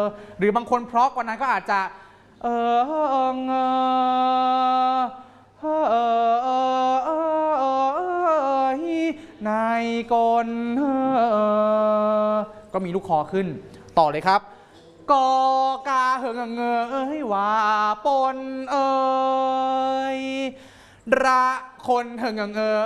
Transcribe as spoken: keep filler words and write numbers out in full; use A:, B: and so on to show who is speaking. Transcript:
A: หรือบางคนเพราะกว่านั้นก็อาจจะเออเออเออเออเออเออเออในกลก็มีลูกคอขึ้นต่อเลยครับกอกาเฮงเงยว่าปนเอ่ยระคนเฮงเงย